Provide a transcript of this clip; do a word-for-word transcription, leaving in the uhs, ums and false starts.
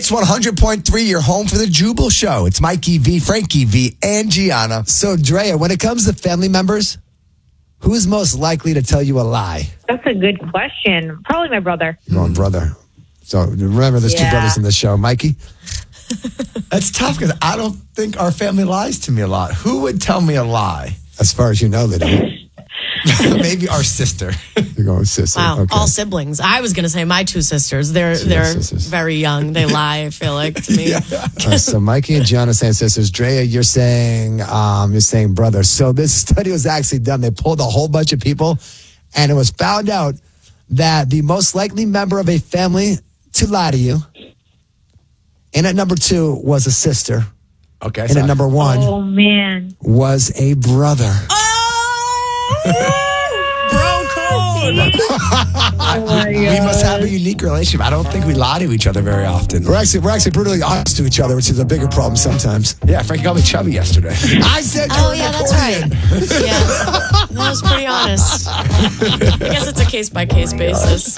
Hits one hundred point three, your home for the Jubal Show. It's Mikey V, Frankie V, and Gianna. So, Drea, when it comes to family members, who is most likely to tell you a lie? That's a good question. Probably my brother. Your own brother. So, remember, there's Yeah. two brothers in the show. Mikey? That's tough because I don't think our family lies to me a lot. Who would tell me a lie? As far as you know, they don't. Maybe our sister. You're going with sister. Wow, Okay. all siblings. I was going to say my two sisters. They're Two they're sisters. very young. They lie, I feel like, to me. Uh, so Mikey and Gianna saying sisters. Drea, you're saying um, you're saying brother. So this study was actually done. They pulled a whole bunch of people, and it was found out that the most likely member of a family to lie to you, and at number two was a sister. Okay. And at number one Oh, man. was a brother. Bro code. Oh, my We God. must have a unique relationship. I don't think we lie to each other very often. We're actually we're actually brutally honest to each other, which is a bigger problem sometimes. Yeah, Frankie called me chubby yesterday. I said, Oh, yeah, that's right. Yeah, that was pretty honest. I guess it's a case-by-case basis.